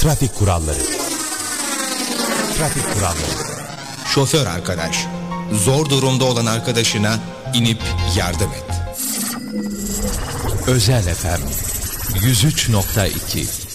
Trafik kuralları. Trafik kuralları. Şoför arkadaş, zor durumda olan arkadaşına inip yardım et. Özel FM 103.2